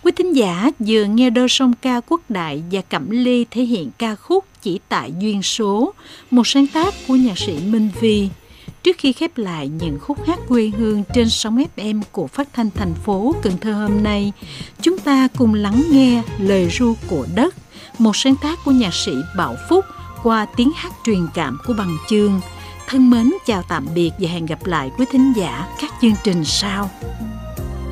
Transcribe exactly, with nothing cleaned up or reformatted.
Quý thính giả vừa nghe đôi song ca Quốc Đại và Cẩm Ly thể hiện ca khúc Chỉ Tại Duyên Số, một sáng tác của nhạc sĩ Minh Vi. Trước khi khép lại những khúc hát quê hương trên sóng ép em của Phát thanh thành phố Cần Thơ hôm nay, chúng ta cùng lắng nghe Lời Ru của Đất, một sáng tác của nhạc sĩ Bảo Phúc qua tiếng hát truyền cảm của Bằng Chương. Thân mến chào tạm biệt và hẹn gặp lại quý thính giả các chương trình sau.